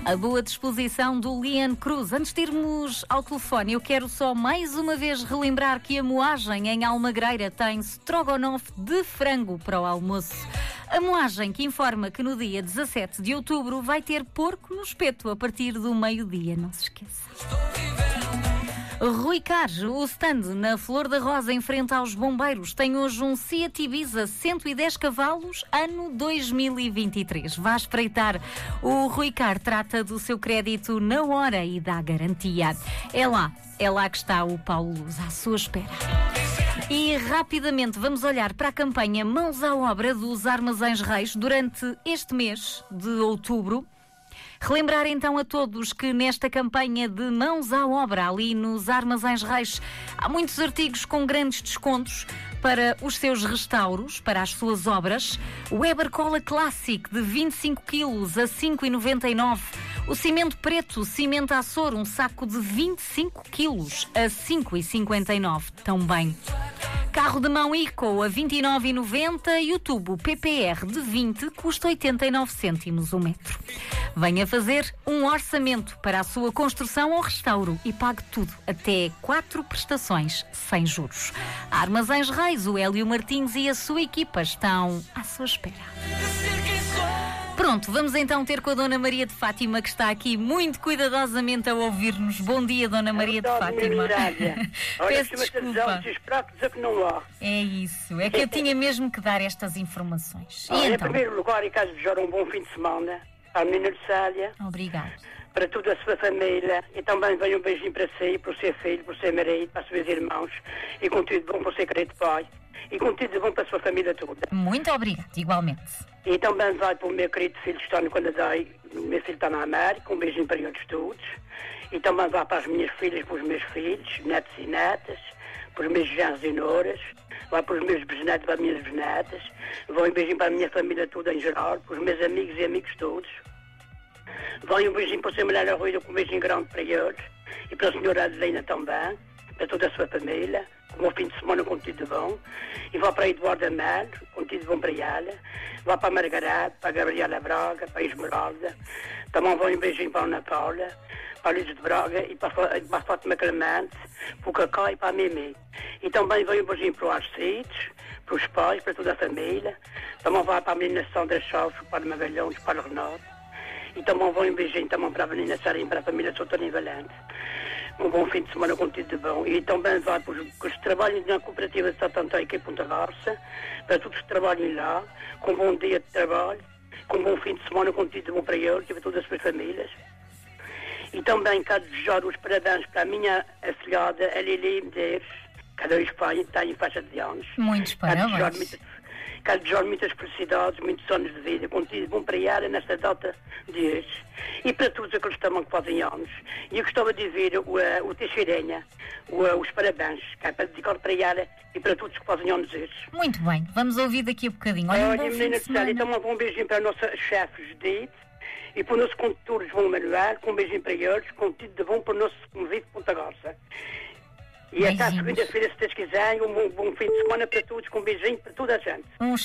A boa disposição do Lian Cruz. Antes de irmos ao telefone, eu quero só mais uma vez relembrar que a Moagem em Almagreira tem strogonoff de frango para o almoço. A Moagem que informa que no dia 17 de outubro vai ter porco no espeto a partir do meio-dia. Não se esqueça. Rui Carlos, o stand na Flor da Rosa em frente aos bombeiros, tem hoje um Seat Ibiza 110 cavalos, ano 2023. Vá espreitar. O Rui Carlos trata do seu crédito na hora e dá garantia. É lá que está o Paulo Luz à sua espera. E rapidamente vamos olhar para a campanha Mãos à Obra dos Armazéns Reis durante este mês de outubro. Relembrar então a todos que nesta campanha de Mãos à Obra, ali nos Armazéns Reis, há muitos artigos com grandes descontos para os seus restauros, para as suas obras. O Weber Cola Classic de 25 kg a 5,99. O cimento preto, cimento Açor, um saco de 25 kg a 5,59 também. Carro de mão Eco a 29,90 e o tubo PPR de 20 custa 89 cêntimos o metro. Venha fazer um orçamento para a sua construção ou restauro e pague tudo, até 4 prestações sem juros. Armazéns Reis, o Hélio Martins e a sua equipa estão à sua espera. Pronto, vamos então ter com a Dona Maria de Fátima, que está aqui muito cuidadosamente a ouvir-nos. Bom dia, Dona Maria de Fátima. Peço desculpa. É isso, é que eu tinha mesmo que dar estas informações. E então? Em primeiro lugar, e caso desejar um bom fim de semana, para a menina Célia. Obrigada. Para toda a sua família. E também venho um beijinho para si, para o seu filho, para o seu marido, para os seus irmãos. E com tudo bom para o seu querido pai. E com tudo bom para a sua família toda. Muito obrigada, igualmente. E também vai para o meu querido filho que está no Canadá. O meu filho está na América. Um beijinho para eles todos. E também vai para as minhas filhas, para os meus filhos, netos e netas. Para os meus genros e noras. Vai para os meus bisnetos, para as minhas bisnetas. Vai um beijinho para a minha família toda em geral. Para os meus amigos e amigos todos. Vai um beijinho para o seu mulher Arruida, com um beijinho grande para eles. E para a senhora Adelina também. Para toda a sua família. Com um fim de semana com tudo bom. E vai para a Eduardo Amel, com tudo bom para ela. Vai para a Margarida, para a Gabriela Braga, para a Esmeralda. Também vai um beijinho para a Ana Paula, para a Luís de Braga e para a Fátima Clemente, para o Cacá e para a Mimi. E também vai um beijinho para o Arcides, para os pais, para toda a família. Também vai para a menina Sandra Chaves, para o Magalhães, para o Renato. E também vai um beijinho também para a menina Sarim, para a família Soutorino Valente. Um bom fim de semana com tudo de bom. E também vai para os que trabalham na cooperativa de Satanteica e Ponta Garça, para todos que trabalhem lá, com um bom dia de trabalho, com um bom fim de semana com tudo de bom para eles e para todas as suas famílias. E também quero desejar os parabéns para a minha afilhada, a Lili Medeiros, que é da Espanha, está em faixa de anos. Muitos parabéns. Quero desejar muitas felicidades, muitos anos de vida, com tudo bom para ela nesta data de hoje. E para todos aqueles também que fazem anos. E eu gostava de ver o Teixeirinha, os parabéns, que é para dedicar para ela e para todos que fazem anos hoje. Muito bem, vamos ouvir daqui a bocadinho. Olha, menina de Célia, então um bom beijinho para a nossa chefe Judite e para o nosso condutor João Manuel, com um beijinho para eles, com tudo de bom para o nosso convite de Ponta Garça. E até a segunda-feira, se Deus quiser, um bom fim de semana para todos, com um beijinho para toda a gente.